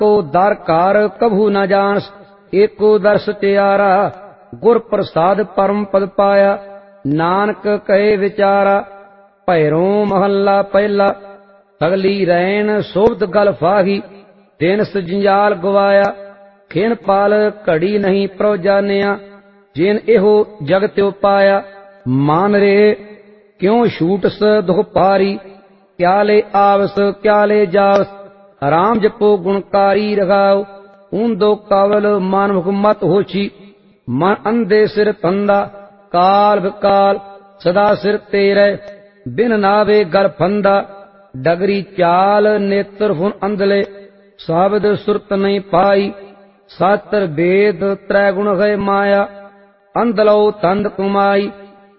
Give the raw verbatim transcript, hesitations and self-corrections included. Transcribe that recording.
को दर कार कभू न जानस, एको दर्श त्यारा। गुर प्रसाद परम पद पाया, नानक कहे विचारा। भैरों महला पहला, सगली रैन सोबत गल फाही। दिनस जंजाल गवाया, खिन पाल घड़ी नहीं प्रभ जानिया। जिन एहो जग त्यो पाया, मान रे क्यों छूटस दुख पारी। क्या ले आवस क्या ले जावस, राम जपो गुणकारी रखाओ। ऊंदो कावल मानमुख मत होची, मन अंधे सिर तंदा। काल विकाल सदा सिर तेरे, बिन नावे गर फंदा। डगरी चाल नेत्र फुन अंधले, साबद सुरत नहीं पाई। शास्त्र वेद त्रै गुण है माया, अंधलो तंद कुमाई।